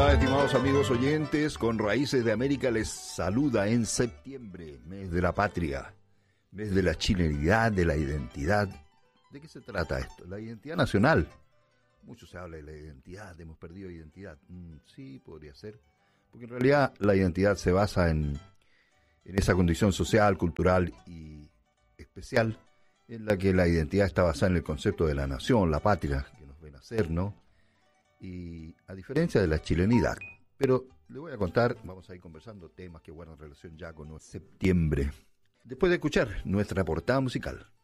Hola, estimados amigos oyentes, con Raíces de América les saluda en septiembre, mes de la patria, mes de la chilenidad, de la identidad. ¿De qué se trata esto? La identidad nacional. Mucho se habla de la identidad, hemos perdido identidad. Sí, podría ser, porque en realidad la identidad se basa en esa condición social, cultural y especial, en la que la identidad está basada en el concepto de la nación, la patria, que nos ven hacer, ¿no? Y a diferencia de la chilenidad. Pero le voy a contar, vamos a ir conversando temas que guardan relación ya con septiembre, después de escuchar nuestra portada musical.